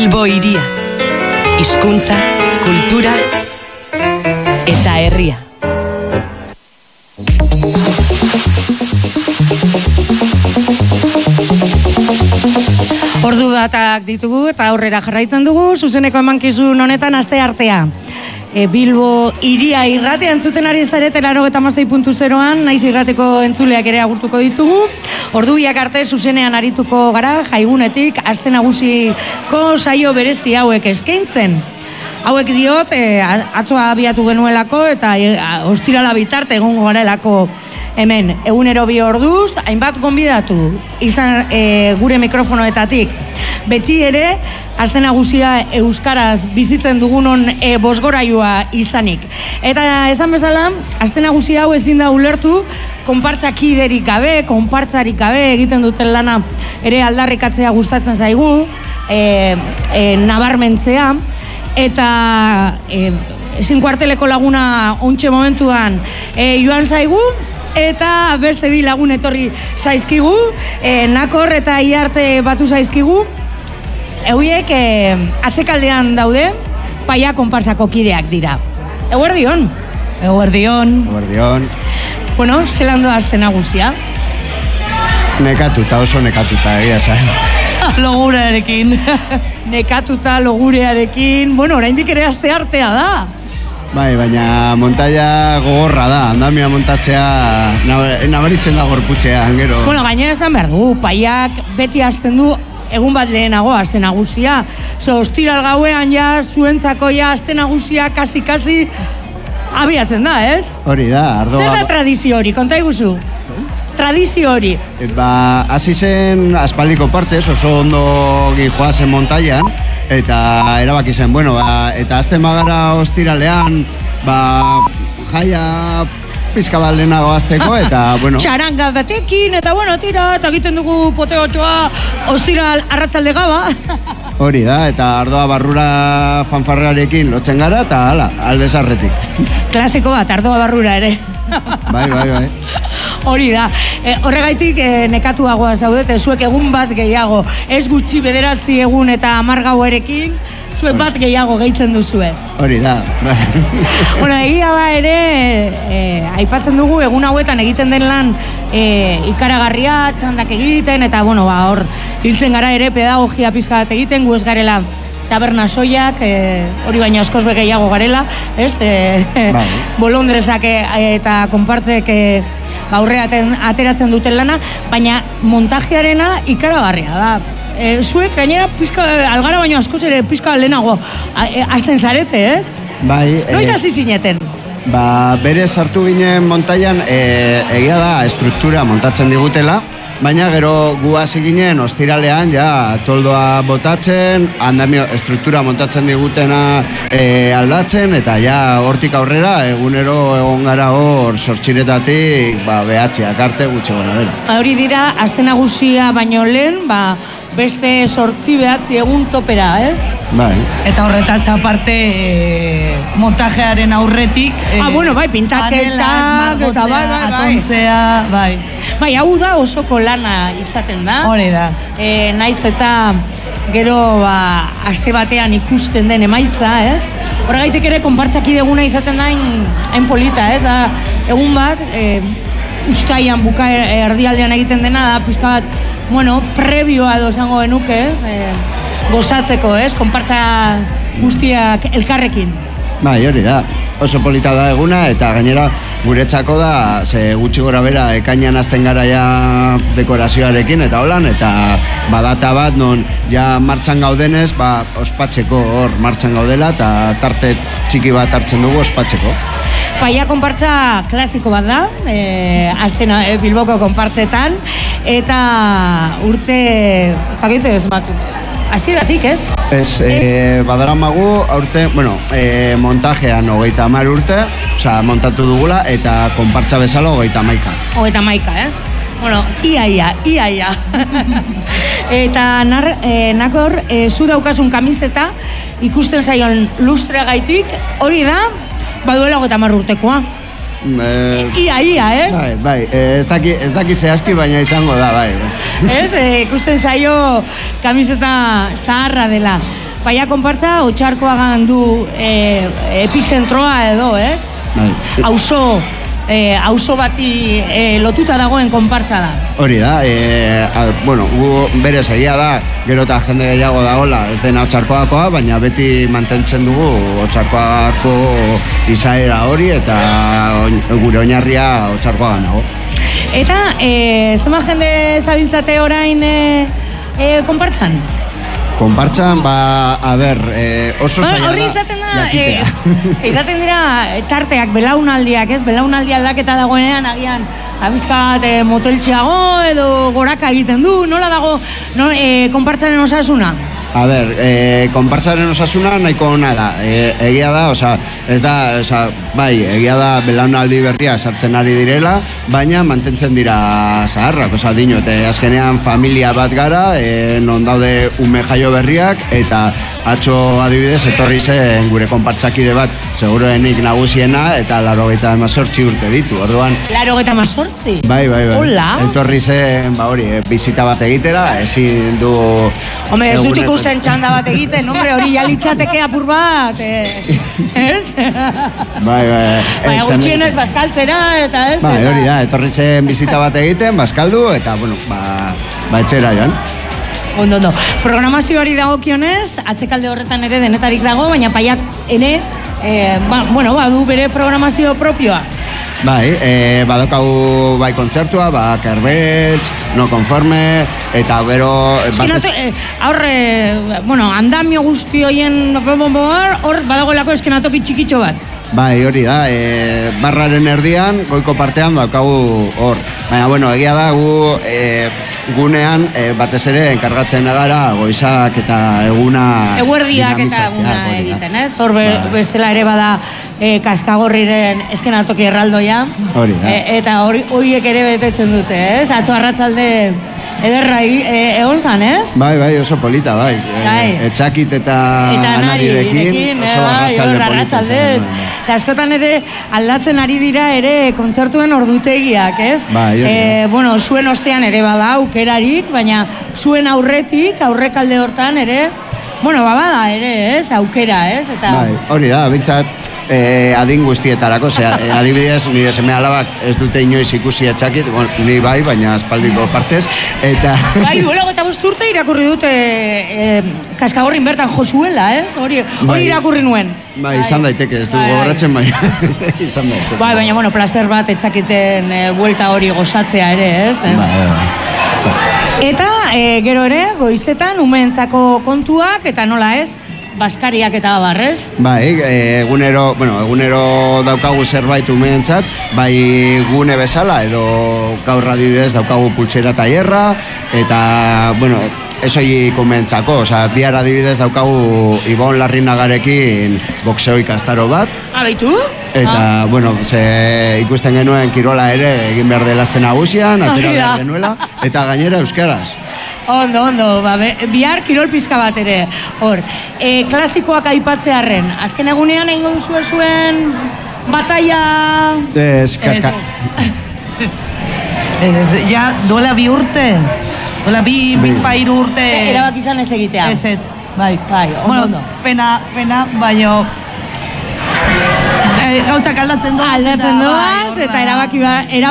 Bilbo hiria, hizkuntza, kultura eta herria. Ordu batak ditugu eta aurrera jarraitzen dugu, zuzeneko emankizun honetan aste artea. Bilbo hiria irratea entzuten ari zarete 96.0an, naiz irrateko entzuleak ere agurtuko ditugu. Ordu biak arte zuzenean arituko gara, jaigunetik aste nagusiko saio berezi hauek eskaintzen. Hauek diot, atzoa abiatu genuelako eta ostirala bitarte egongo garelako hemen. Egunero 2 orduz, hainbat gonbidatu izan gure mikrofonoetatik. Beti ere, aste nagusia euskaraz bizitzen dugunon bosgorailua izanik. Eta esan bezala, aste nagusia hau ezin da ulertu, konpartzakiderik gabe, konpartzarik gabe egiten duten lana ere aldarrikatzea gustatzen zaigu, nabarmentzea, eta ezin kuarteleko laguna ontxe momentuan joan zaigu, eta beste 2 lagun etorri zaizkigu, Nakor eta Iarte batu zaizkigu. Hauiek atzekaldean daude, paia konpartsako kideak dira. Eguerdion. Eguerdion. Eguerdion. Bueno, zelan doa aste nagusia? Nekatuta, oso nekatuta, egia zan. Logurarekin. Nekatuta, logurearekin. Bueno, oraindik ere aste artea da. Bai, baina montaia gogorra da, andamia montatzea nabaritzen da gorputzean, gero. Bueno, gainera esan behar du, paiak beti hasten du egun bat lehenago aste nagusia. Ostiral gauean ja, zuentzako ja aste nagusia kasi abiatzen da, ez? Hori da, ardoa. Zer da tradizio hori, konta iguzu? Tradizio hori. Hasi zen aspaldiko partez, oso ondo gijoa zen montaian, eta erabaki zen, bueno, eta azten bagara ostiralean, jaia pizka bat lehenago azteko, eta, bueno... Txaranga batekin, eta, bueno, tira, eta egiten dugu poteotxoa ostiral arratzalde gaba. Hori da, eta ardoa barrura fanfarrarekin lotzen gara, eta hala, aldezarretik. Klasiko bat, ardoa barrura ere. Bai. Hori da, horregaitik nekatuagoa zaudete, zuek egun bat gehiago, ez gutxi 9 egun eta 10 gauerekin, zuek bat gehiago gehitzen duzue. Hori da. Bueno, egia da ere, aipatzen dugu egun hauetan egiten den lan ikaragarria, txandak egiten, eta bueno, hor, hiltzen gara ere pedagogia pizka bat egiten, gu ez garela taberna soiak, hori baina askoz gehiago garela, ez? Bolondrezak eta konpartzek aurreaten ateratzen duten lana, baina montajearena ikaragarria da. Zuek gainera pizka algara baino askoz ere pizka lehenago hasten zarete, ez? Bai. Noiz hasi zineten? Bere sartu ginen montaian, egia da estruktura montatzen digutela, baina gero gu hasi ginen ostiralean ja toldoa botatzen, andamio estruktura montatzen digutena aldatzen, eta ja hortik aurrera egunero egon gara hor sortxiretatik behatziak arte gutxi gona dela. Hori dira, aste nagusia baino lehen, beste 8-9 egun topera, ez? Bai. Eta horretaz aparte montajearen aurretik bueno, bai, pintaketak eta atontzea, bai. Bai, hau da osoko lana izaten da. Hori da. Naiz eta gero aste batean ikusten den emaitza, ez? Horregaitik ere konpartzakideguna izaten da hain polita, ez? Egun bat, ustaian buka erdialdean egiten dena da, pizka bat, bueno, prebioa esango genuke, ez? Gozatzeko, ez? Konpartza guztiak elkarrekin. Bai, hori da. Oso polita da eguna, eta gainera guretzako da, ze gutxi gora bera ekainan hasten gara ja dekorazioarekin eta holan, eta badata bat non ja martxan gaudenez, ospatzeko hor martxan gaudela, eta tarte txiki bat hartzen dugu ospatzeko. Paia konpartza klasiko bat da, Bilboko konpartzetan, eta urte, ez bat, hasieratik, ez? Badaramagu aurte, bueno, montajean 30 urte, osea, montatu dugula, eta konpartza bezala 31. 31, ez? Bueno, ia. Eta Nakor, zu daukasun kamiseta, ikusten zaion lustreagaitik, hori da, baduela 30 urtekoa. Ia, ez? Bai, ez daki zehazki, baina izango da, bai. Ez, ikusten zaio kamiseta zaharra dela. Paia konpartza Otxarkoagan du epizentroa edo, ez? Auzo bati lotuta dagoen konpartza da. Hori da, bueno, gu berez egia da, gero eta jende gehiago dagoela, ez dena Otxarkoakoa, baina beti mantentzen dugu Otxarkoako izaera hori eta gure oinarria Otxarkoagan nago. Eta, zema jende zabiltzate orain konpartzan? Konpartzan, a ber, oso zaila da. Horri izaten da, izaten dira tarteak, belaunaldiak, ez? Belaunaldi aldaketa dagoenean, agian, abizkat moteltxeago edo goraka egiten du, nola dago konpartzaren osasuna? A ber, konpartzaren osasuna nahiko ona da. Egia da, ez da, bai, egia da belaunaldi berria sartzen ari direla, baina mantentzen dira zaharrak, dinote, azkenean familia bat gara, non daude ume jaio berriak, eta atzo adibidez etorri zen gure konpartzakide bat, seguruenik nagusiena, eta 98 urte ditu, orduan. 98? Bai. Hola? Etorri zen, bizita bat egitera, ezin du... Hombre, ez dut ikusten txanda bat egiten, hombre, hori jalitzateke apur bat, ez? Bai. Gutxienez bazkaltzera, eta ez? Bai, hori da, etorri zen bizita bat egiten, bazkaldu, eta, bueno, etxera joan. Ondo. Programazioari dagokionez, atzekalde horretan ere denetarik dago, baina Paiak ere, badu bere programazio propioa. Bai, badaukagu bai kontzertua, Kerbetx, No Conforme, eta gero... andamio guzti hoien hor badagoelako eskenatoki txikitxo bat. Bai, hori da, barraren erdian, goiko partean daukagu hor. Baina, egia da, gu gunean batez ere enkargatzen gara goizak eta eguna eguerdiak eta eguna egiten, ez? Hor bestela ere bada Kaskagorriren eskenatoki erraldoia. Hori da. Eta horiek ere betetzen dute, ez? Atzo arratzalde ederra egon zan, ez? Bai, oso polita, bai. Etxakit eta anarirekin oso arratzalde polita. Eta askotan ere aldatzen ari dira ere kontzertuen ordutegiak, ez? Bai, zuen ostean ere bada aukerarik, baina zuen aurrekalde hortan ere, bada ere, ez? Aukera, ez? Bai, hori da, bintzat adin guztietarako, adibidez, nire seme alabak ez dute inoiz ikusi etxakit, ni bai, baina aspaldiko partez, eta... Bai, duela eta 5 urte irakurri dute Kaskagorrin bertan josuela, ez? Hori irakurri nuen. Bai, izan daiteke, ez du gogoratzen bai. Izan daiteke. Bai, baina, placer bat etxakiten buelta hori gozatzea ere, ez? Bai. Eta, gero ere, goizetan, umeentzako kontuak, eta nola ez? Baskariak eta barrez? Bai, egunero daukagu zerbait umeentzat, bai gune bezala, edo gaur adibidez daukagu pultsera tailerra, eta, esoik umeentzako, bihar adibidez daukagu Ibon Larrinagarekin boxeo ikastaro bat. Baitu? Eta, ikusten genuen kirola ere egin behar dela azten nagusian, atera behar genuela, eta gainera euskaraz. Ondo, bihar kirol pizka bat ere, hor. Klasikoak aipatzearren, azken egunean egingo duzu zuen bataia... Ez, kaska... Ja, duela 2 urte, duela bizpairu urte... Erabak izan ez egitea. Ez, bai, ondo. Pena, baino... Gauzak aldatzen doaz, eta erabaki